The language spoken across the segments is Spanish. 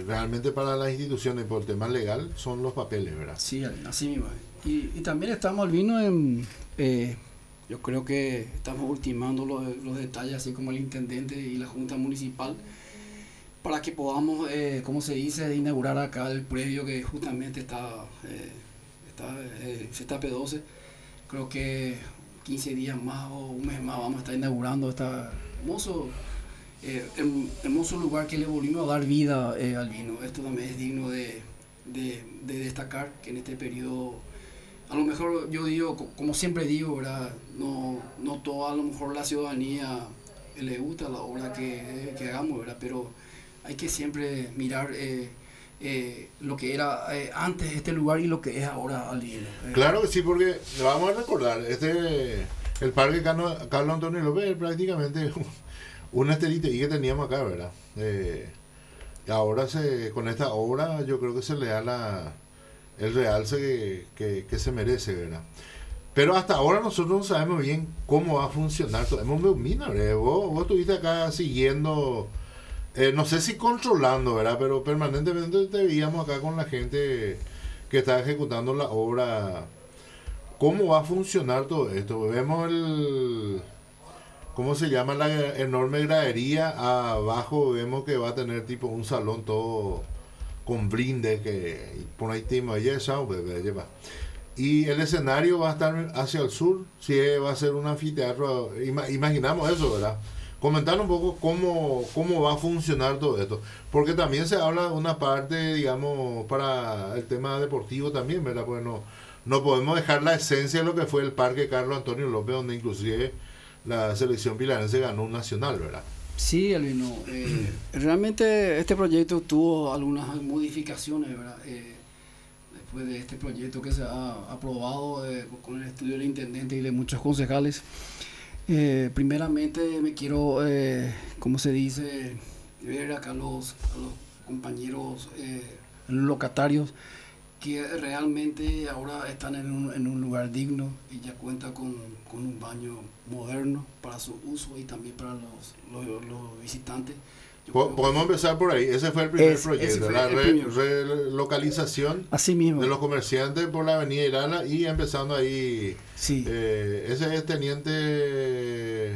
realmente para las instituciones por el tema legal son los papeles, ¿verdad? Sí, así mismo. Y también estamos, Albino, en... yo creo que estamos ultimando los detalles, así como el intendente y la junta municipal, para que podamos, como se dice, inaugurar acá el predio que justamente se está P12. Creo que 15 días más o un mes más vamos a estar inaugurando este hermoso lugar que le volvimos a dar vida al vino. Esto también es digno de destacar, que en este periodo, a lo mejor yo digo, como siempre digo, ¿verdad? No toda, a lo mejor la ciudadanía le gusta la obra que hagamos, ¿verdad? Pero hay que siempre mirar lo que era antes este lugar y lo que es ahora al vino. Claro que sí, porque vamos a recordar, el parque Carlos Antonio López es prácticamente un estelite que teníamos acá, ¿verdad? Y ahora con esta obra yo creo que se le da el realce que se merece, ¿verdad? Pero hasta ahora nosotros no sabemos bien cómo va a funcionar todo. Vos estuviste acá siguiendo, no sé si controlando, ¿verdad? Pero permanentemente te veíamos acá con la gente que está ejecutando la obra. ¿Cómo va a funcionar todo esto? Vemos ¿cómo se llama? La enorme gradería. Abajo vemos que va a tener tipo un salón todo con blindes que por ahí lleva. Y el escenario va a estar hacia el sur, si va a ser un anfiteatro. Imaginamos eso, ¿verdad? Comentar un poco cómo va a funcionar todo esto. Porque también se habla de una parte, digamos, para el tema deportivo también, ¿verdad? Pues no podemos dejar la esencia de lo que fue el Parque Carlos Antonio López, donde inclusive la selección pilarense ganó un nacional, ¿verdad? Sí, Albino. Realmente este proyecto tuvo algunas modificaciones, ¿verdad? Después de este proyecto que se ha aprobado con el estudio del intendente y de muchos concejales. Primeramente me quiero, ¿cómo se dice? Ver acá a los compañeros locatarios que realmente ahora están en un lugar digno y ya cuenta con un baño moderno para su uso y también para los visitantes. Podemos empezar por ahí. Ese fue el primer proyecto, la relocalización de los comerciantes por la avenida Irala y empezando ahí. Sí. Ese es teniente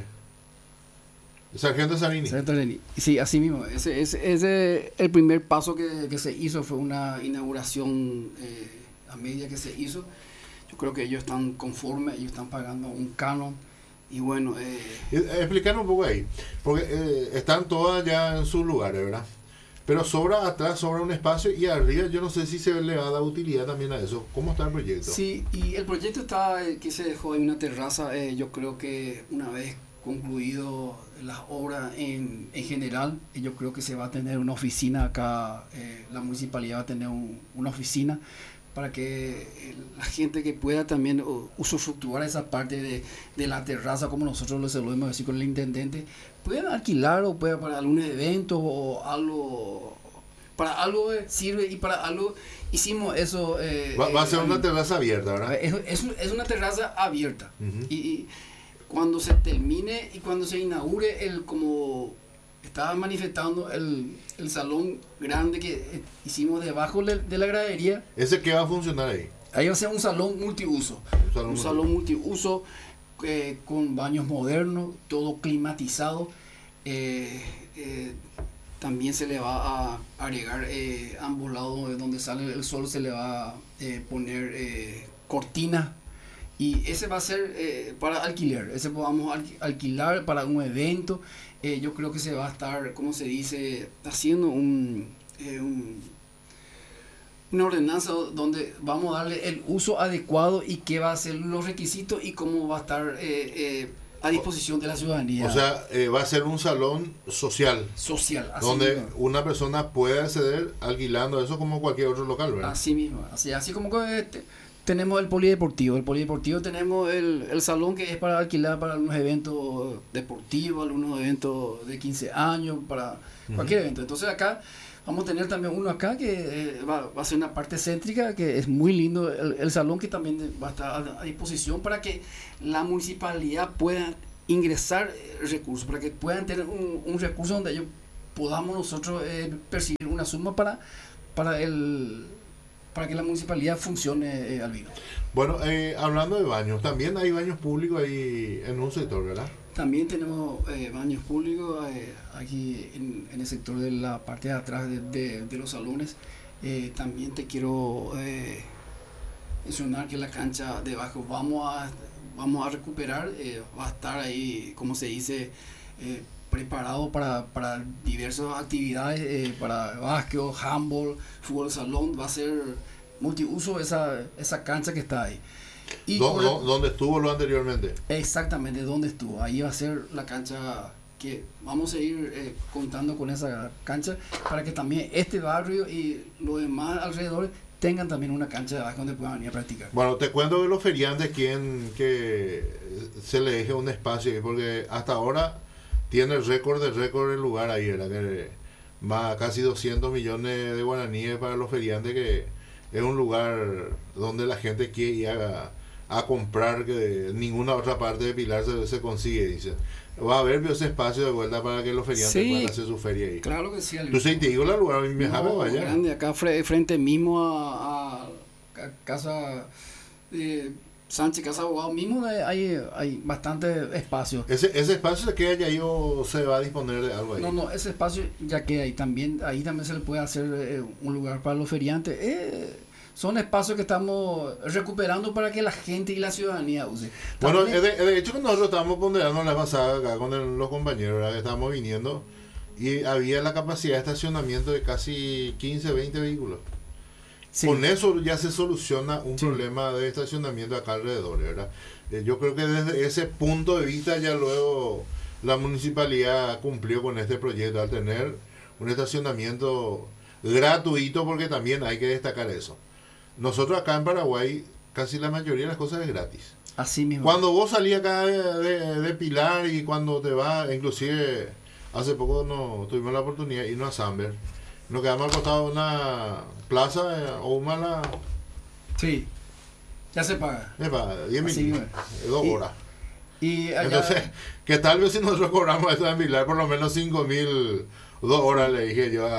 Sargento Zanini. Sí, así mismo. Ese el primer paso que se hizo fue una inauguración a media que se hizo. Yo creo que ellos están conformes, ellos están pagando un canon. Y bueno, explicar un poco ahí, porque están todas ya en sus lugares, ¿verdad? Pero atrás sobra un espacio y arriba yo no sé si se le va a dar utilidad también a eso. ¿Cómo está el proyecto? Sí, y el proyecto está que se dejó en una terraza. Yo creo que una vez concluido las obras en general, yo creo que se va a tener una oficina acá, la municipalidad va a tener una oficina para que la gente que pueda también usufructuar esa parte de la terraza, como nosotros lo solemos decir con el intendente, puedan alquilar o pueda para algún evento o algo, para algo sirve y para algo hicimos eso. Va a ser una terraza abierta, ¿verdad? Es una terraza abierta. Uh-huh. Y cuando se termine y cuando se inaugure como estaba manifestando el salón grande que hicimos debajo de la gradería. ¿Ese qué va a funcionar ahí? Ahí va a ser un salón multiuso. Un salón multiuso con baños modernos, todo climatizado. También se le va a agregar ambos lados de donde sale el sol, se le va a poner cortinas. Y ese va a ser para alquiler. Ese vamos a alquilar para un evento. Yo creo que se va a estar, ¿cómo se dice? Haciendo una ordenanza donde vamos a darle el uso adecuado y qué va a ser los requisitos y cómo va a estar a disposición de la ciudadanía. O sea, va a ser un salón social. Social, así donde mismo. Una persona puede acceder alquilando eso como cualquier otro local, ¿verdad? Así mismo. Así como que tenemos el polideportivo. El polideportivo tenemos el salón que es para alquilar para algunos eventos deportivos, algunos eventos de 15 años, para cualquier evento. Entonces acá vamos a tener también uno acá que va a ser una parte céntrica, que es muy lindo el salón, que también va a estar a disposición para que la municipalidad pueda ingresar recursos, para que puedan tener un recurso donde ellos podamos nosotros percibir una suma para para que la municipalidad funcione, Albino. Bueno, hablando de baños, también hay baños públicos ahí en un sector, ¿verdad? También tenemos baños públicos aquí en el sector de la parte de atrás de los salones. También te quiero mencionar que la cancha de bajo vamos a recuperar, va a estar ahí, como se dice, preparado para diversas actividades, para básquet, handball, fútbol de salón. Va a ser multiuso esa cancha que está ahí. Y ¿Dónde estuvo lo anteriormente? Exactamente, donde estuvo. Ahí va a ser la cancha que vamos a ir contando con esa cancha para que también este barrio y los demás alrededores tengan también una cancha de básquet donde puedan venir a practicar. Bueno, te cuento de los feriantes que se le deje un espacio ahí, porque hasta ahora tiene el récord el lugar ahí, ¿verdad? Que más casi 200 millones de guaraníes para los feriantes, que es un lugar donde la gente quiere ir a comprar, que ninguna otra parte de Pilar se consigue, dice. Va a haber ese espacio de vuelta para que los feriantes puedan hacer su feria ahí. Claro que sí. Entonces te digo el lugar, vaya. Grande, acá frente mismo a casa de Sánchez, casa abogado mismo, hay bastante espacio. ¿Ese espacio se queda ya ahí o se va a disponer de algo ahí? No, ese espacio ya queda ahí también se le puede hacer un lugar para los feriantes. Son espacios que estamos recuperando para que la gente y la ciudadanía use. Bueno, de hecho que nosotros estábamos ponderando la pasada acá con los compañeros, ¿verdad? Que estábamos viniendo y había la capacidad de estacionamiento de casi 15, 20 vehículos. Sí. Con eso ya se soluciona un problema de estacionamiento acá alrededor, ¿verdad? Yo creo que desde ese punto de vista ya luego la municipalidad cumplió con este proyecto al tener un estacionamiento gratuito, porque también hay que destacar eso. Nosotros acá en Paraguay casi la mayoría de las cosas es gratis. Así mismo. Cuando vos salís acá de Pilar y cuando te vas, inclusive hace poco tuvimos la oportunidad de irnos a Samber. Nos quedamos al costado de una plaza o una... Sí, ya se paga. Se paga, 10 minutos, 2 horas. Y allá... Entonces, que tal vez si nosotros cobramos esto en Pilar por lo menos 5.000, 2 horas, le dije yo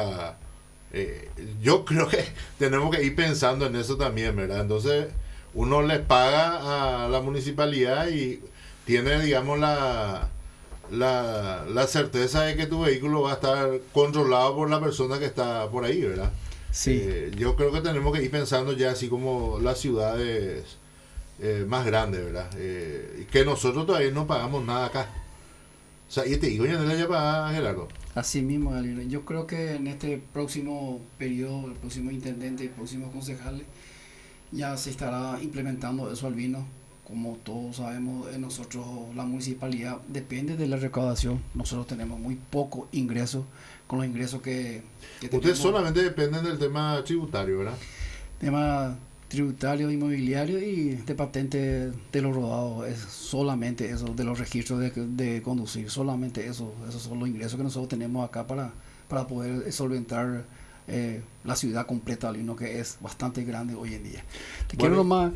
yo creo que tenemos que ir pensando en eso también, ¿verdad? Entonces, uno le paga a la municipalidad y tiene, digamos, la certeza de que tu vehículo va a estar controlado por la persona que está por ahí, ¿verdad? Sí. Yo creo que tenemos que ir pensando ya así como las ciudades más grandes, ¿verdad? Que nosotros todavía no pagamos nada acá. O sea, y te digo, ya no le paga, Gerardo. Así mismo, Galino. Yo creo que en este próximo periodo, el próximo intendente y próximos concejales, ya se estará implementando eso, Albino. Como todos sabemos, nosotros, la municipalidad, depende de la recaudación. Nosotros tenemos muy poco ingreso con los ingresos que Ustedes tenemos. solamente dependen del tema tributario, ¿verdad? Tema tributario, inmobiliario y de patente de los rodados. Es solamente eso, de los registros de conducir. Solamente eso. Esos son los ingresos que nosotros tenemos acá para poder solventar la ciudad completa, Albino, que es bastante grande hoy en día. Te quiero nomás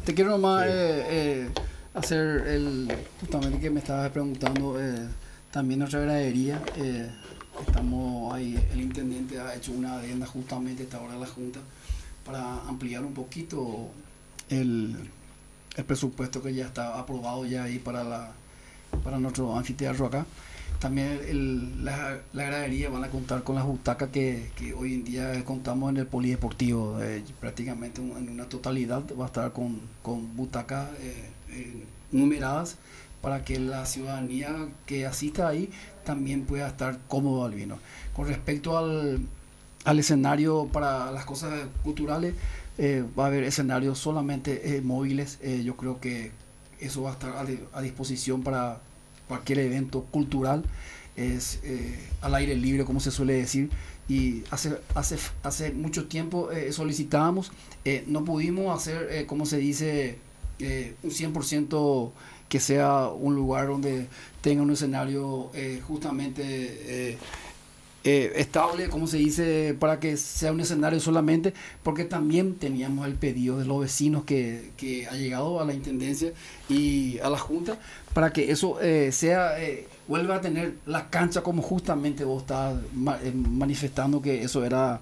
hacer justamente que me estabas preguntando, también nuestra gradería, estamos ahí, el intendente ha hecho una adenda justamente a esta hora de la junta para ampliar un poquito el presupuesto que ya está aprobado ya ahí para nuestro anfiteatro acá. También la gradería van a contar con las butacas que hoy en día contamos en el polideportivo. Prácticamente en una totalidad va a estar con butacas numeradas para que la ciudadanía que asista ahí también pueda estar cómodo, Albino. Con respecto al escenario para las cosas culturales, va a haber escenarios solamente móviles. Yo creo que eso va a estar a disposición para cualquier evento cultural. Es al aire libre, como se suele decir, y hace mucho tiempo solicitábamos, no pudimos hacer, como se dice, un 100% que sea un lugar donde tenga un escenario justamente estable, como se dice, para que sea un escenario solamente, porque también teníamos el pedido de los vecinos que ha llegado a la intendencia y a la junta para que eso sea vuelve a tener la cancha como justamente vos estabas manifestando que eso era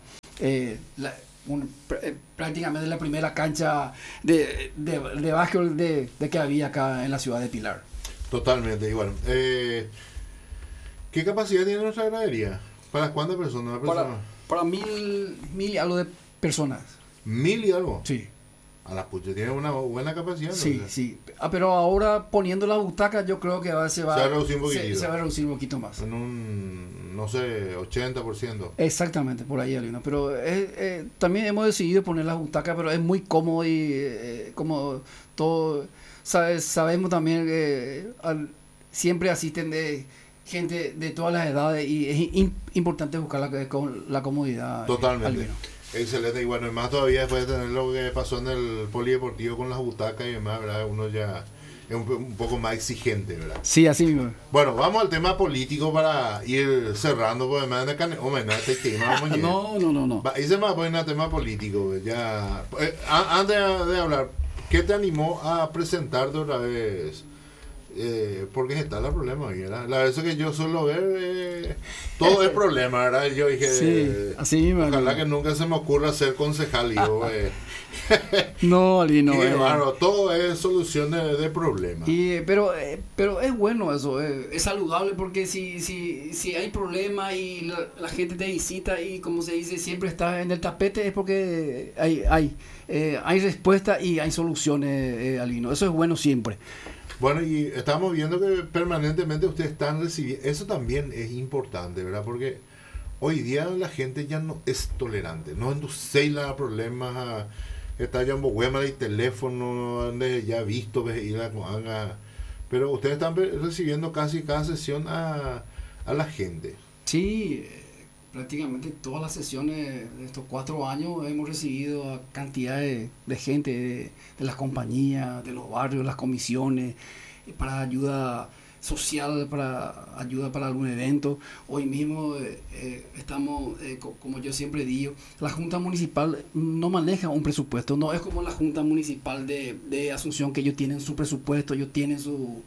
prácticamente la primera cancha de básquetbol de que había acá en la ciudad de Pilar. Totalmente, y bueno, ¿qué capacidad tiene nuestra gradería? ¿Para cuántas personas? Para mil y algo de personas. ¿1000 y algo? Sí. A la pucha, tiene una buena capacidad. Sí, entonces. sí. Pero ahora poniendo la butaca yo creo que se va a reducir un poquitito. Se va a reducir un poquito más. En un, no sé, 80%. Exactamente, por ahí, Alino. Pero también hemos decidido poner la butaca, pero es muy cómodo y como todo... Sabemos también que siempre asisten gente de todas las edades y es importante buscar la comodidad. Totalmente. Albino. Excelente, y bueno, y más todavía después de tener lo que pasó en el polideportivo con las butacas y demás, ¿verdad? Uno ya es un poco más exigente, ¿verdad? Sí, así mismo. Bueno, vamos al tema político para ir cerrando, porque además este tema, No. Y se me va a poner el tema político, ya. Antes de hablar, ¿qué te animó a presentarte otra vez? Porque está el problema, ¿verdad? La vez que yo suelo ver, todo es problema, ¿verdad? Yo dije, sí, así mismo. Ojalá que nunca se me ocurra ser concejal. No, Alino. Claro, todo es solución de problemas. Pero es bueno eso, es saludable porque si hay problemas y la gente te visita y como se dice, siempre está en el tapete, es porque hay respuesta y hay soluciones, Alino. Eso es bueno siempre. Bueno, y estamos viendo que permanentemente ustedes están recibiendo, eso también es importante, ¿verdad? Porque hoy día la gente ya no es tolerante, no induce a problemas, está ya en Boguema y teléfono, donde ya visto, pero ustedes están recibiendo casi cada sesión a la gente. Sí, prácticamente todas las sesiones de estos 4 años hemos recibido a cantidad de gente de las compañías, de los barrios, las comisiones, para ayuda social, para ayuda para algún evento. Hoy mismo estamos, como yo siempre digo, la Junta Municipal no maneja un presupuesto, no es como la Junta Municipal de Asunción, que ellos tienen su presupuesto, ellos tienen su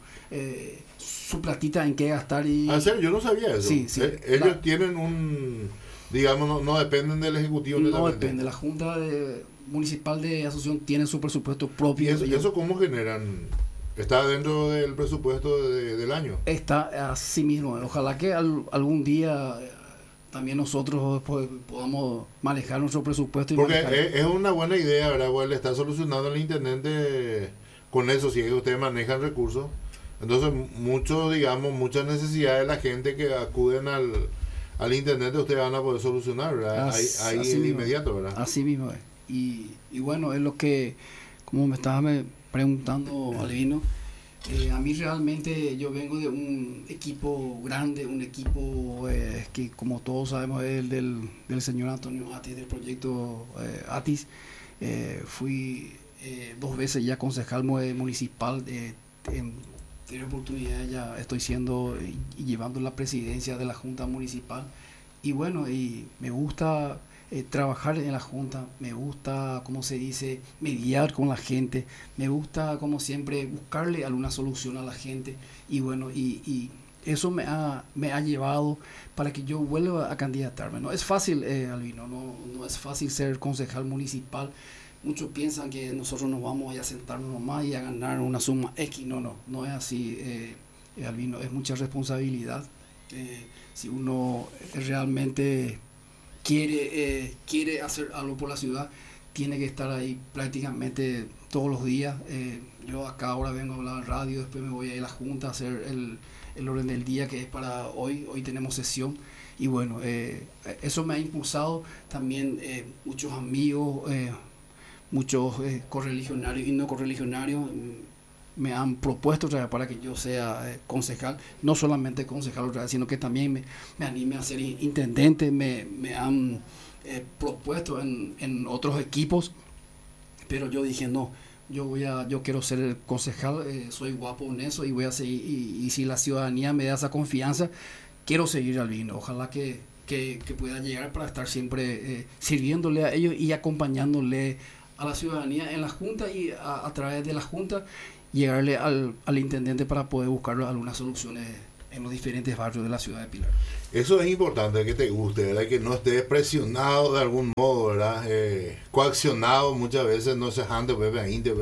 platita en qué gastar. ¿En serio? Yo no sabía eso. Sí, ellos tienen digamos, no dependen del Ejecutivo. No depende, la Junta Municipal de Asunción tiene su presupuesto propio. ¿Y eso cómo generan? ¿Está dentro del presupuesto del año? Está así mismo. Ojalá que algún día también nosotros podamos manejar nuestro presupuesto. Porque es una buena idea, ¿verdad? Bueno, le está solucionando el intendente con eso, si es que ustedes manejan recursos. Entonces, muchas necesidades de la gente que acuden al intendente, ustedes van a poder solucionar, ¿verdad? Ahí de inmediato, ¿verdad? Así mismo es. Y bueno, es lo que, como me estabas preguntando, Albino, a mí realmente yo vengo de un equipo grande, un equipo que como todos sabemos es el del señor Antonio Atis, del proyecto Atis. Fui 2 veces ya concejal municipal, en oportunidad ya estoy siendo y llevando la presidencia de la Junta Municipal. Y bueno, y me gusta trabajar en la Junta, me gusta, como se dice, mediar con la gente, me gusta, como siempre, buscarle alguna solución a la gente. Y bueno, y eso me ha llevado para que yo vuelva a candidatarme. No es fácil, Albino, no es fácil ser concejal municipal. Muchos piensan que nosotros nos vamos a sentarnos nomás y a ganar una suma X. No es así, Albino, es mucha responsabilidad. Si uno realmente quiere hacer algo por la ciudad, tiene que estar ahí prácticamente todos los días. Yo acá ahora vengo a hablar en radio, después me voy a ir a la Junta a hacer el orden del día, que es para hoy tenemos sesión. Y bueno, eso me ha impulsado también muchos amigos, muchos correligionarios y no correligionarios me han propuesto otra vez para que yo sea concejal, no solamente concejal otra vez, sino que también me anime a ser intendente. Me han propuesto en otros equipos, pero yo dije no, yo quiero ser concejal, soy guapo en eso y voy a seguir, y si la ciudadanía me da esa confianza, quiero seguir al vino. Ojalá que pueda llegar para estar siempre sirviéndole a ellos y acompañándole a la ciudadanía en la Junta, y a través de la Junta llegarle al intendente para poder buscar algunas soluciones los diferentes barrios de la ciudad de Pilar. Eso es importante, que te guste, ¿verdad? Que no estés presionado de algún modo, ¿verdad? Coaccionado muchas veces, no se jante, bebé,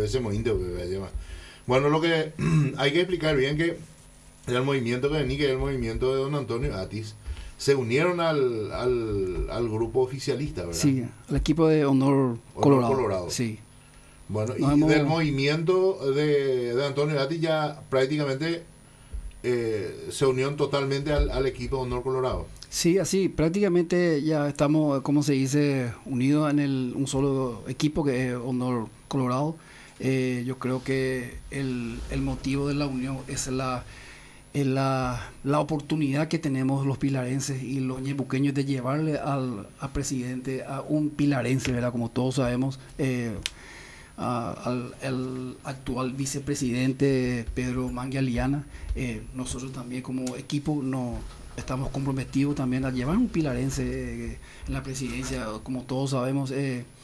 bueno, lo que hay que explicar bien que el movimiento que venía, que es el movimiento de don Antonio Atis, se unieron al grupo oficialista, ¿verdad? Sí, al equipo de Honor Colorado. Sí. Bueno, y del movimiento de Antonio Atis ya prácticamente se unió totalmente al equipo de Honor Colorado. Sí, así, prácticamente ya estamos, como se dice, unidos en un solo equipo que es Honor Colorado. Yo creo que el motivo de la unión es la oportunidad que tenemos los pilarenses y los ñebuqueños de llevarle al presidente a un pilarense, ¿verdad? Como todos sabemos, al actual vicepresidente Pedro Mangualiana. Nosotros también como equipo estamos comprometidos también a llevar un pilarense en la presidencia. Como todos sabemos,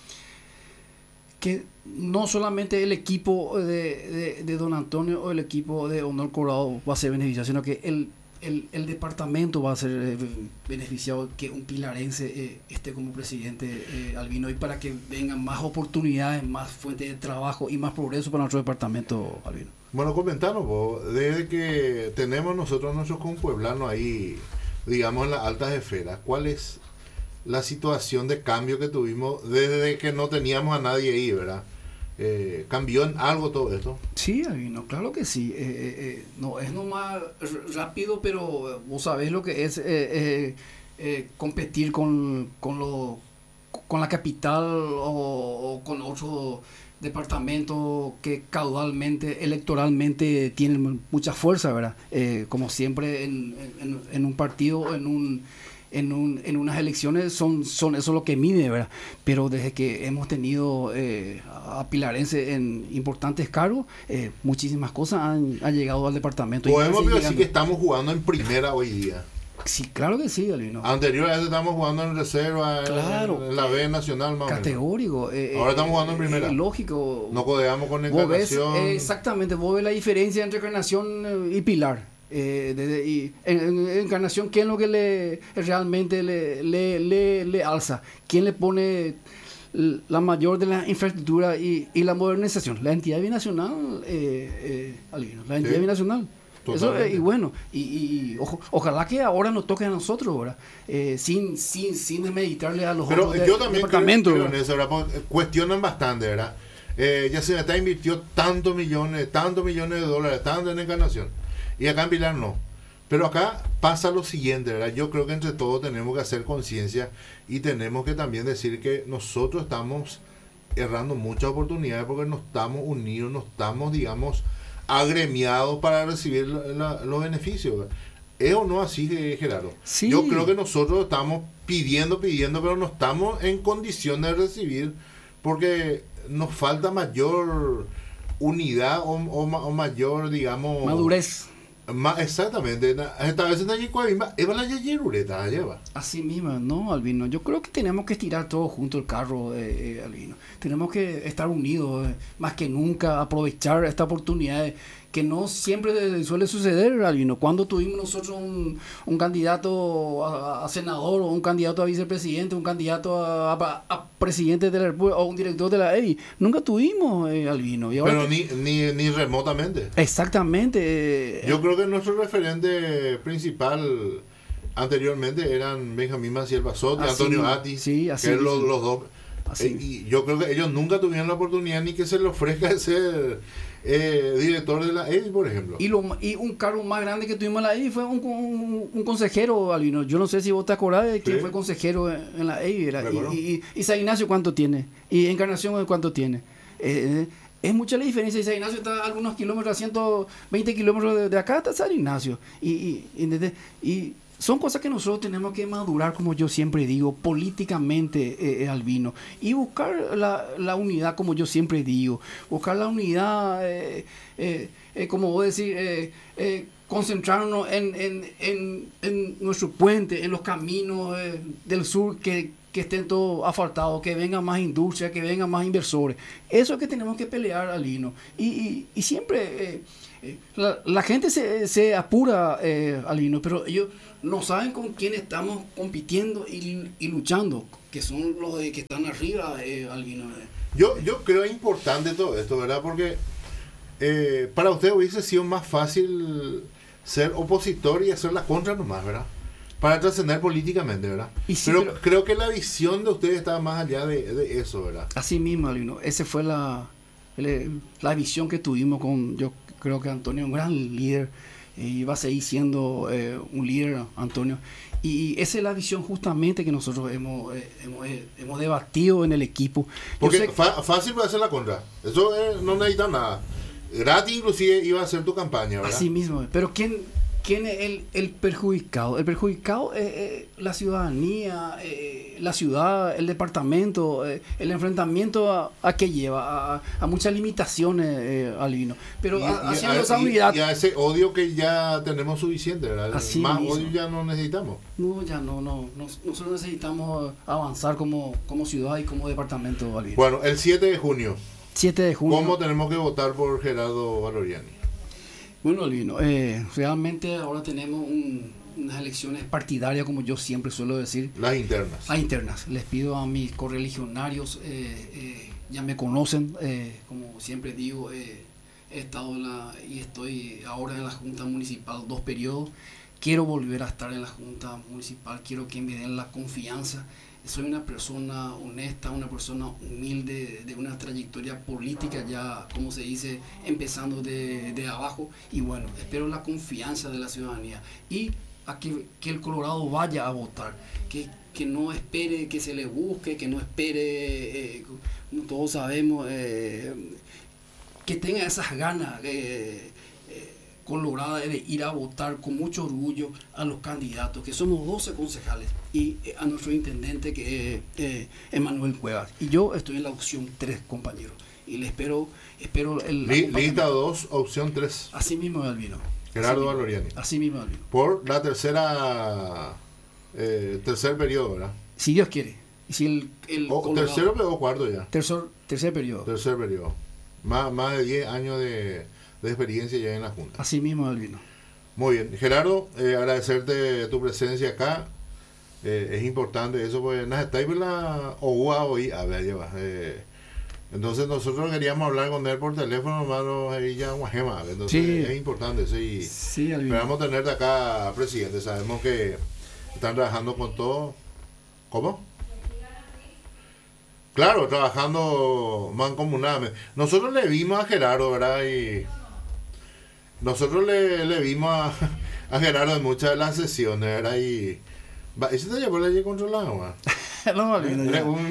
que no solamente el equipo de don Antonio o el equipo de Honor Colorado va a ser beneficiado, sino que el departamento va a ser beneficiado que un pilarense esté como presidente, Albino, y para que vengan más oportunidades, más fuentes de trabajo y más progreso para nuestro departamento, Albino. Bueno, comentanos vos, desde que tenemos nosotros nuestros compueblanos ahí, digamos en las altas esferas, ¿cuál es la situación de cambio que tuvimos desde que no teníamos a nadie ahí, ¿verdad? ¿Cambió en algo todo esto? Sí, Albino, claro que sí. No es nomás rápido, pero vos sabés lo que es competir con la capital o con otro departamento que caudalmente, electoralmente tienen mucha fuerza, ¿verdad? Como siempre en un partido, en unas elecciones son eso lo que mide, ¿verdad? Pero desde que hemos tenido a pilarense en importantes cargos, muchísimas cosas han llegado al departamento. Podemos decir que estamos jugando en primera hoy día. Sí, claro que sí, Albino. Anteriormente estamos jugando en reserva, claro, en la B nacional más categórico. Ahora estamos jugando en primera. Lógico. No codeamos con Encarnación. Exactamente, vos ves la diferencia entre Encarnación y Pilar. En Encarnación, ¿quién es lo que realmente le alza? ¿Quién le pone la mayor de la infraestructura y la modernización? La entidad binacional, Albino, la entidad binacional. Eso, y bueno, ojalá que ahora nos toque a nosotros, ¿verdad? Sin desmeditarle a los otros yo también departamentos. Creo en eso, ¿verdad? Porque cuestionan bastante, ¿verdad? Ya se está invirtió tantos millones de dólares, tanto en Encarnación, y acá en Pilar no. Pero acá pasa lo siguiente, ¿verdad? Yo creo que entre todos tenemos que hacer conciencia y tenemos que también decir que nosotros estamos errando muchas oportunidades porque no estamos unidos, no estamos, digamos, agremiados para recibir los beneficios. ¿Es o no así, Gerardo? Sí. Yo creo que nosotros estamos pidiendo, pero no estamos en condición de recibir porque nos falta mayor unidad o mayor, digamos... madurez. Exactamente. Esta vez en la lleva. Así mismo, ¿no, Albino? Yo creo que tenemos que estirar todos juntos el carro, Albino. Tenemos que estar unidos, más que nunca, aprovechar esta oportunidad que no siempre suele suceder, Albino. Cuando tuvimos nosotros un candidato a senador, o un candidato a vicepresidente, un candidato a presidente de la República, o un director de la EI, nunca tuvimos, Albino. Y ahora pero ni remotamente. Exactamente. Yo creo que nuestro referente principal anteriormente eran Benjamín Maciel Basot y Antonio Atis, sí, que eran los dos. Y yo creo que ellos nunca tuvieron la oportunidad ni que se les ofrezca de ser director de la EI, por ejemplo. Y un cargo más grande que tuvimos en la EI fue un consejero, Albino. Yo no sé si vos te acordás de que fue consejero en la EI. Y San Ignacio, ¿cuánto tiene? Y Encarnación, ¿cuánto tiene? Es mucha la diferencia. San Ignacio está a algunos kilómetros, a 120 kilómetros de acá está San Ignacio. Y son cosas que nosotros tenemos que madurar, como yo siempre digo, políticamente, Albino. Y buscar la unidad, como yo siempre digo. Buscar la unidad, como vos decís, concentrarnos en nuestro puente, en los caminos del sur que que estén todos asfaltados, que vengan más industria, que vengan más inversores. Eso es que tenemos que pelear, Alino. Y siempre la gente se apura, Alino, pero ellos no saben con quién estamos compitiendo y luchando, que son los que están arriba, Alino. Yo creo es importante todo esto, ¿verdad? Porque para usted hubiese sido más fácil ser opositor y hacer la contra nomás, ¿verdad? Para trascender políticamente, ¿verdad? Sí, pero creo que la visión de ustedes estaba más allá de eso, ¿verdad? Así mismo, Alino. Esa fue la visión que tuvimos yo creo que Antonio es un gran líder y va a seguir siendo un líder, Antonio. Y esa es la visión justamente que nosotros hemos debatido en el equipo. Porque fácil va a ser la contra. Eso no necesita nada. Gratis inclusive iba a ser tu campaña, ¿verdad? Así mismo. Pero ¿quién es el perjudicado? El perjudicado es la ciudadanía, la ciudad, el departamento, el enfrentamiento a que lleva a muchas limitaciones, Alvino. Pero haciendo esa unidad. Y a ese odio que ya tenemos suficiente, ¿verdad? Así más mismo. odio ya no necesitamos. No, ya no. Nosotros necesitamos avanzar como ciudad y como departamento, Alvino. Bueno, el 7 de junio. 7 de junio. ¿Cómo tenemos que votar por Gerardo Valoriani? Bueno, Alvino, realmente ahora tenemos unas elecciones partidarias, como yo siempre suelo decir. Las internas. Las internas. Les pido a mis correligionarios, ya me conocen, como siempre digo, he estado y estoy ahora en la Junta Municipal 2 periodos. Quiero volver a estar en la Junta Municipal, quiero que me den la confianza. Soy una persona honesta, una persona humilde, de una trayectoria política ya, como se dice, empezando de abajo. Y bueno, espero la confianza de la ciudadanía y a que el Colorado vaya a votar, que no espere que se le busque, que no espere, como todos sabemos, que tenga esas ganas colorada de ir a votar con mucho orgullo a los candidatos, que somos 12 concejales, y a nuestro intendente, que es Emanuel Cuevas. Y yo estoy en la opción 3, compañero. Y le espero lista 2, opción 3. Así mismo, Albino. Gerardo Valoriani. Así mismo, Albino. Por la tercer periodo, ¿verdad? Si Dios quiere. Y si tercero o cuarto ya. Tercer periodo. Tercer periodo. Más de 10 años de experiencia ya en la Junta. Así mismo, Albino. Muy bien. Gerardo, agradecerte tu presencia acá. Es importante eso, pues está ahí la OUA hoy. A ver, lleva. Entonces nosotros queríamos hablar con él por teléfono, hermano, ahí ya guajema. Entonces sí, es importante, sí. Sí, esperamos tenerte acá, presidente. Sabemos que están trabajando con todo. ¿Cómo? Claro, trabajando mancomunadamente. Nosotros le vimos a Gerardo, ¿verdad? Y nosotros le vimos a Gerardo en muchas de las sesiones, ¿verdad? Y ¿ese te llevó la ley controlada, güey? No, Alvino.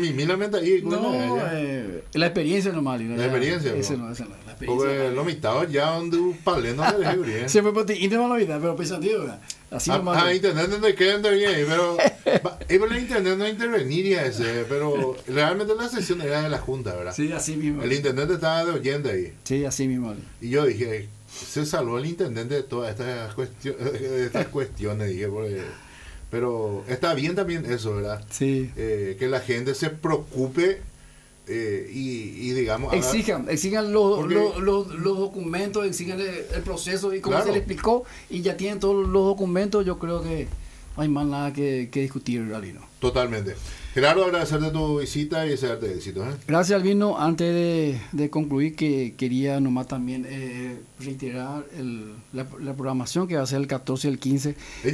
La experiencia nomás, Alvino. La experiencia, esa no, la experiencia. Porque lo mitad ya donde un palé no se deje bien. Siempre por ti, íntima la vida, pero pensativo, ¿verdad? Así nomás. Internet no te queda bien, pero el internet no interveniría ese, pero realmente la sesión era de la Junta, ¿verdad? Sí, así mismo. El intendente estaba de oyente ahí. Sí, así mismo. Y yo dije, se salvó el intendente de todas estas cuestiones, dije, porque... Pero está bien también eso, ¿verdad? Sí. Que la gente se preocupe y digamos... Exijan los documentos, exijan el proceso y como se le explicó, y ya tienen todos los documentos. Yo creo que no hay más nada que discutir, Albino. Totalmente. Gerardo, agradecerte tu visita y desearte éxito. Gracias, Albino. Antes de concluir, que quería nomás también reiterar la programación que va a ser el 14 y el 15.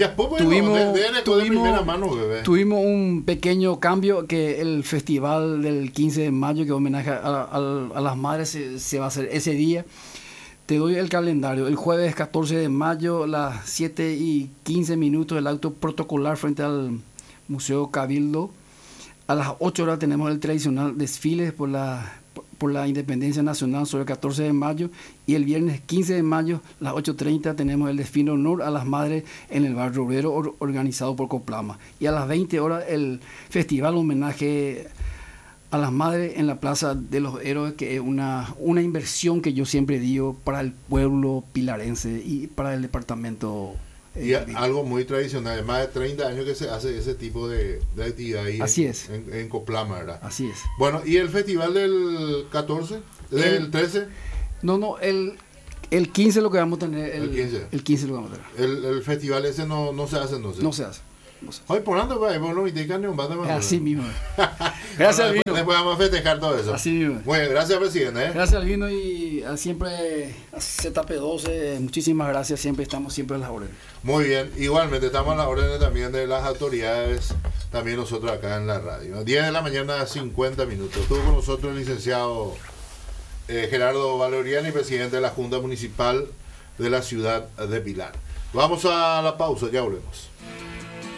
Tuvimos un pequeño cambio, que el festival del 15 de mayo, que homenaje a las madres, se va a hacer ese día. Te doy el calendario. El jueves 14 de mayo, las 7:15, el acto protocolar frente al Museo Cabildo. A las 8 horas tenemos el tradicional desfile por la Independencia Nacional sobre el 14 de mayo. Y el viernes 15 de mayo, a las 8:30, tenemos el desfile honor a las madres en el barrio obrero, organizado por Coplama. Y a las 20 horas, el festival homenaje a las madres en la Plaza de los Héroes, que es una inversión que yo siempre digo para el pueblo pilarense y para el departamento Y algo muy tradicional, más de 30 años que se hace ese tipo de actividad ahí Así es. En Coplama, ¿verdad? Así es. Bueno, ¿y el festival del 14? ¿Del 13? No, el 15 es lo que vamos a tener. El 15. El 15 es lo que vamos a tener. El festival ese no se hace, no sé. No se hace. Hoy por ando, bueno, mi teca ni un bate más. Así mismo. Gracias al vino. Después vamos a festejar todo eso. Así mismo. Muy bien, gracias, presidente. Gracias al vino y siempre a ZP12. Muchísimas gracias. Estamos siempre a las órdenes. Muy bien, igualmente estamos a las órdenes también de las autoridades, también nosotros acá en la radio. 10 de la mañana, 50 minutos. Estuvo con nosotros el licenciado Gerardo Valoriani, presidente de la Junta Municipal de la ciudad de Pilar. Vamos a la pausa, ya volvemos.